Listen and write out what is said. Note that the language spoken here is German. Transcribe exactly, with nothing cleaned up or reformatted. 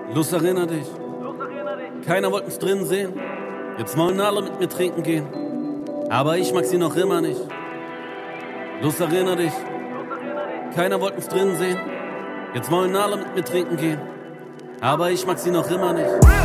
Los, erinner dich. Keiner wollte uns drin sehen. Jetzt wollen alle mit mir trinken gehen. Aber ich mag sie noch immer nicht. Los, erinner dich. Keiner wollte uns drin sehen. Jetzt wollen alle mit mir trinken gehen. Aber ich mag sie noch immer nicht.